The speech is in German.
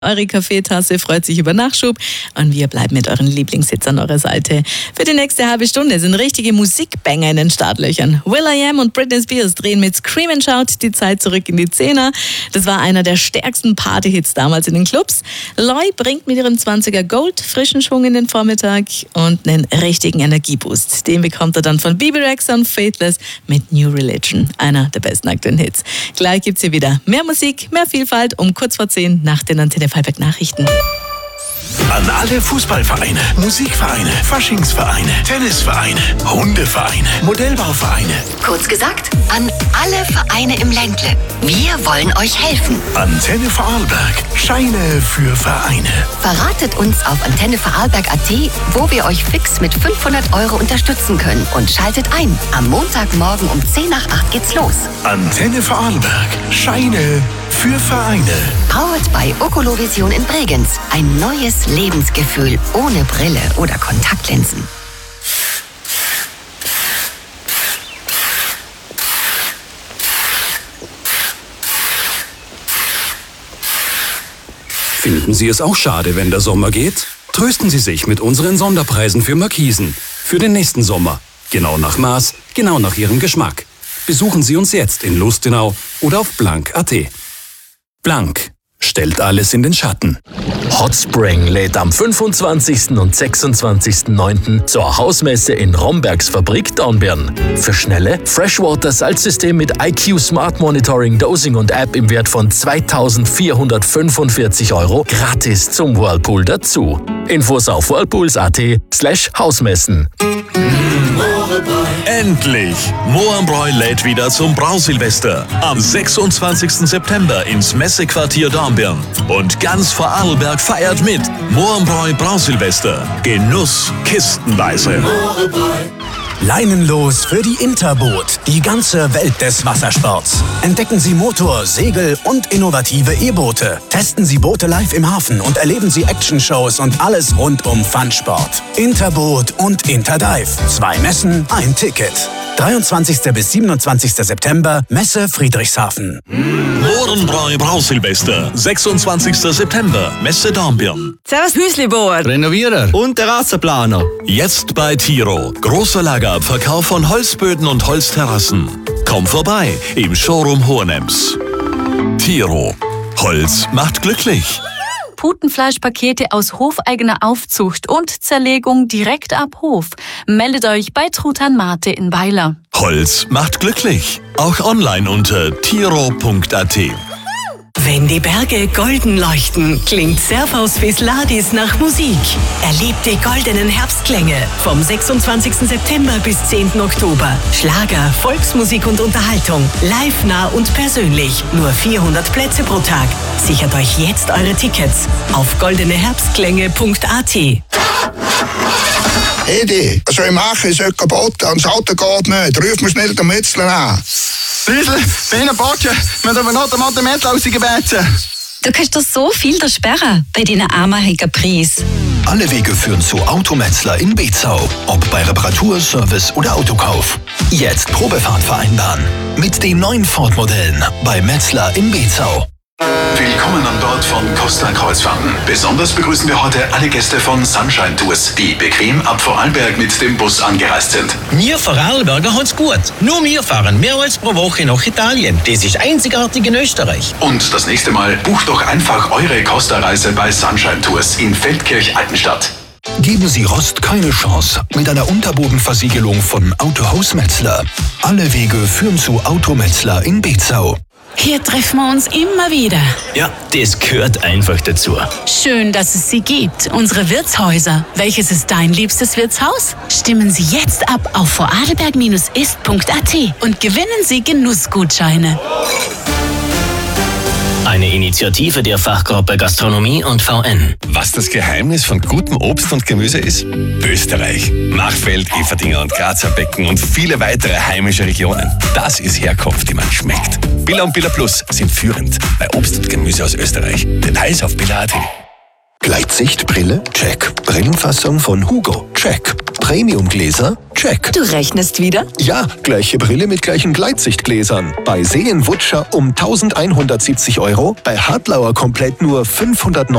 Eure Kaffeetasse freut sich über Nachschub und wir bleiben mit euren Lieblingshits an eurer Seite. Für die nächste halbe Stunde sind richtige Musikbanger in den Startlöchern. will.i.am und Britney Spears drehen mit Scream and Shout die Zeit zurück in die Zehner. Das war einer der stärksten Partyhits damals in den Clubs. Loy bringt mit ihrem 20er Gold frischen Schwung in den Vormittag und einen richtigen Energieboost. Den bekommt er dann von Bebe Rexha und Faithless mit New Religion, einer der besten aktuellen Hits. Gleich gibt's hier wieder mehr Musik, mehr Vielfalt um kurz vor 10 nach den Antenne Vorarlberg Nachrichten. An alle Fußballvereine, Musikvereine, Faschingsvereine, Tennisvereine, Hundevereine, Modellbauvereine. Kurz gesagt, an alle Vereine im Ländle. Wir wollen euch helfen. Antenne Vorarlberg. Scheine für Vereine. Verratet uns auf antennevorarlberg.at, wo wir euch fix mit 500 € unterstützen können. Und schaltet ein. Am Montagmorgen um 10 nach 8 geht's los. Antenne Vorarlberg. Scheine für Vereine. Powered by Okolovision in Bregenz. Ein neues Lebensgefühl ohne Brille oder Kontaktlinsen. Finden Sie es auch schade, wenn der Sommer geht? Trösten Sie sich mit unseren Sonderpreisen für Markisen. Für den nächsten Sommer. Genau nach Maß, genau nach Ihrem Geschmack. Besuchen Sie uns jetzt in Lustenau oder auf blank.at. Blank stellt alles in den Schatten. Hotspring lädt am 25. und 26.09. zur Hausmesse in Rombergs Fabrik Dornbirn. Für schnelle Freshwater-Salzsystem mit IQ Smart Monitoring, Dosing und App im Wert von 2.445 € gratis zum Whirlpool dazu. Infos auf whirlpools.at/Hausmessen. Endlich! Mohrenbräu lädt wieder zum Brausilvester. Am 26. September ins Messequartier Dornbirn. Und ganz Vorarlberg feiert mit. Mohrenbräu Brausilvester. Genuss kistenweise. Leinenlos für die Interboot, die ganze Welt des Wassersports. Entdecken Sie Motor-, Segel- und innovative E-Boote. Testen Sie Boote live im Hafen und erleben Sie Actionshows und alles rund um Funsport. Interboot und Interdive. 2 Messen, ein Ticket. 23. bis 27. September, Messe Friedrichshafen. Mohrenbräu Brausilvester. 26. September, Messe Dornbirn. Servus Hüslibauer, Renovierer und Terrassenplaner. Jetzt bei Tiro. Großer Lagerabverkauf von Holzböden und Holzterrassen. Komm vorbei im Showroom Hohenems. Tiro. Holz macht glücklich. Putenfleischpakete aus hofeigener Aufzucht und Zerlegung direkt ab Hof. Meldet euch bei Truthahn Mate in Weiler. Holz macht glücklich. Auch online unter tiro.at. Wenn die Berge golden leuchten, klingt Servus Vesladis nach Musik. Erlebt die goldenen Herbstklänge vom 26. September bis 10. Oktober. Schlager, Volksmusik und Unterhaltung. Live, nah und persönlich. Nur 400 Plätze pro Tag. Sichert euch jetzt eure Tickets auf goldeneherbstklänge.at. Edi, was soll ich machen? Ist heute kaputt und das Auto geht nicht. Ruf mir schnell den Metzler an. Riesel, bin ein Botchen. Wir haben noch den Metzler rausgebeten. Du kannst doch so viel sperren bei deinen armen Preis. Alle Wege führen zu Autometzler in Bezau. Ob bei Reparatur, Service oder Autokauf. Jetzt Probefahrt vereinbaren. Mit den neuen Ford-Modellen bei Metzler in Bezau. Willkommen an Bord von Costa Kreuzfahrten. Besonders begrüßen wir heute alle Gäste von Sunshine Tours, die bequem ab Vorarlberg mit dem Bus angereist sind. Wir Vorarlberger haben's gut. Nur wir fahren mehrmals pro Woche nach Italien. Das ist einzigartig in Österreich. Und das nächste Mal bucht doch einfach eure Costa-Reise bei Sunshine Tours in Feldkirch-Altenstadt. Geben Sie Rost keine Chance mit einer Unterbodenversiegelung von Autohaus Metzler. Alle Wege führen zu Autometzler in Bezau. Hier treffen wir uns immer wieder. Ja, das gehört einfach dazu. Schön, dass es sie gibt. Unsere Wirtshäuser. Welches ist dein liebstes Wirtshaus? Stimmen Sie jetzt ab auf vorarlberg-ist.at und gewinnen Sie Genussgutscheine. Eine Initiative der Fachgruppe Gastronomie und VN. Was das Geheimnis von gutem Obst und Gemüse ist? Österreich. Machfeld, Everdinger und Grazer Becken und viele weitere heimische Regionen. Das ist Herkunft, die man schmeckt. Billa und Billa Plus sind führend bei Obst und Gemüse aus Österreich. Details auf billa.at. Gleitsichtbrille? Check. Brillenfassung von Hugo? Check. Premiumgläser? Check. Du rechnest wieder? Ja, gleiche Brille mit gleichen Gleitsichtgläsern. Bei Seen-Wutscher um 1.170 €, bei Hartlauer komplett nur 509